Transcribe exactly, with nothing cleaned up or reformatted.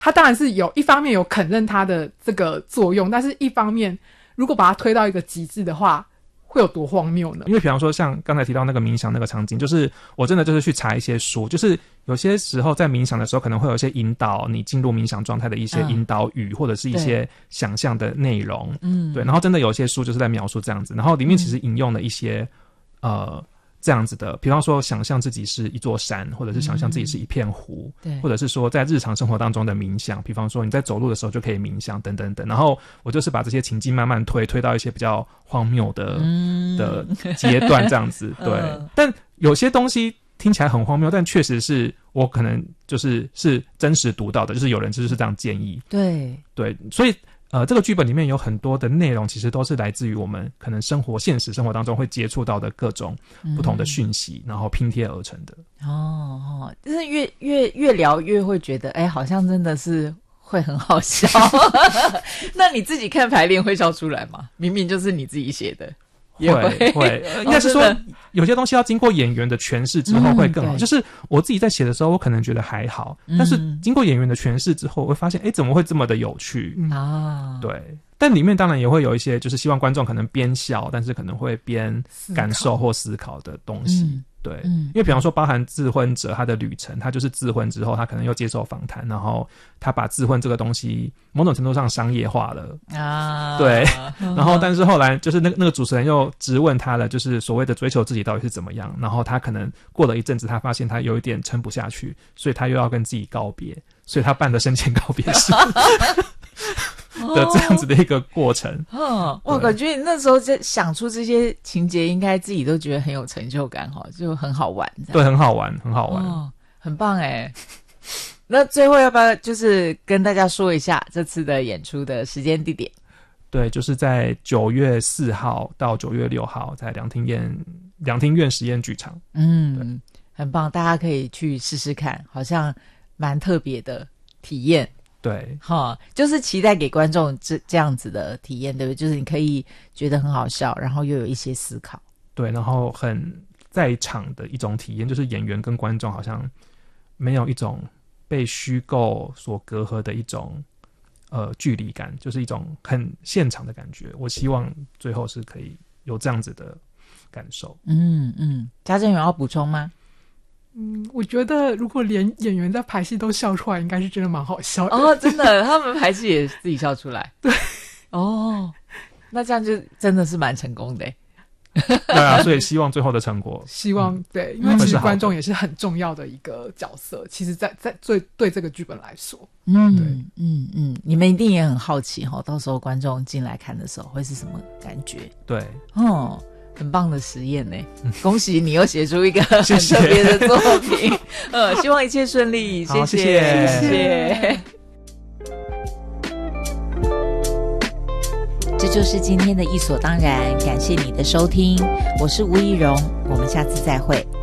它当然是有一方面有肯认它的这个作用，但是一方面如果把它推到一个极致的话，会有多荒谬呢？ 因为比方说像刚才提到那个冥想那个场景，就是我真的就是去查一些书，就是有些时候在冥想的时候可能会有一些引导你进入冥想状态的一些引导语、嗯、或者是一些想象的内容，嗯，对，然后真的有些书就是在描述这样子，然后里面其实引用了一些、嗯、呃这样子的，比方说想象自己是一座山，或者是想象自己是一片湖、嗯、或者是说在日常生活当中的冥想，比方说你在走路的时候就可以冥想等等等，然后我就是把这些情境慢慢推推到一些比较荒谬的、嗯、的阶段这样子对、嗯、但有些东西听起来很荒谬，但确实是我可能就是是真实读到的，就是有人就是这样建议， 对对，所以呃，这个剧本里面有很多的内容，其实都是来自于我们可能生活、现实生活当中会接触到的各种不同的讯息，嗯、然后拼贴而成的。 哦哦，就是越越越聊越会觉得，哎，好像真的是会很好笑。那你自己看排练会笑出来吗？明明就是你自己写的。 会会，应该是说、哦、有些东西要经过演员的诠释之后会更好、嗯、就是我自己在写的时候我可能觉得还好、嗯、但是经过演员的诠释之后我会发现哎，怎么会这么的有趣啊？对，但里面当然也会有一些就是希望观众可能边笑但是可能会边感受或思考的东西、嗯对、嗯，因为比方说包含自婚者他的旅程，他就是自婚之后他可能又接受访谈，然后他把自婚这个东西某种程度上商业化了啊，对，然后但是后来就是那个那个主持人又质问他了，就是所谓的追求自己到底是怎么样，然后他可能过了一阵子他发现他有一点撑不下去，所以他又要跟自己告别，所以他办的生前告别式的这样子的一个过程。 嗯，我感觉你那时候在想出这些情节应该自己都觉得很有成就感齁，就很好玩。 对，很好玩很好玩、哦、 很棒耶。那最后要不要就是跟大家说一下这次的演出的时间地点？ 对，就是在九月四号到九月六号在两厅院两厅院实验剧场。 嗯，很棒，大家可以去试试看，好像蛮特别的体验。 对， 哈，就是期待给观众这这样子的体验，对不对？就是你可以觉得很好笑，然后又有一些思考。 对，然后很在场的一种体验，就是演员跟观众好像没有一种被虚构所隔阂的一种呃距离感，就是一种很现场的感觉。我希望最后是可以有这样子的感受。 嗯嗯，家政有要补充吗？ 嗯，我觉得如果连演员在排戏都笑出来，应该是真的蛮好笑的。 哦，真的，他们排戏也自己笑出来。 对， 哦，那这样就真的是蛮成功的。 对啊，所以希望最后的成果， 希望、嗯、对，因为其实观众也是很重要的一个角色。其实在，在在对这个剧本来说， 嗯，对，嗯嗯，你们一定也很好奇哈，到时候观众进来看的时候会是什么感觉？ 对， 哦。很棒的实验呢、嗯，恭喜你又写出一个很特别的作品。呃，希望一切顺利，谢谢， 谢谢， 谢谢。这就是今天的艺所当然，感谢你的收听，我是吴怡蓉，我们下次再会。